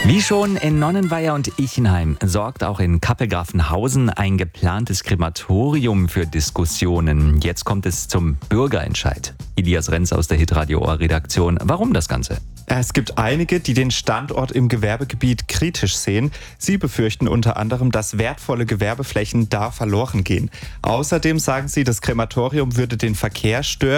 Wie schon in Nonnenweiher und Ichenheim sorgt auch in Kappelgrafenhausen ein geplantes Krematorium für Diskussionen. Jetzt kommt es zum Bürgerentscheid. Elias Renz aus der Hitradio Ohr Redaktion. Warum das Ganze? Es gibt einige, die den Standort im Gewerbegebiet kritisch sehen. Sie befürchten unter anderem, dass wertvolle Gewerbeflächen da verloren gehen. Außerdem sagen sie, das Krematorium würde den Verkehr stören.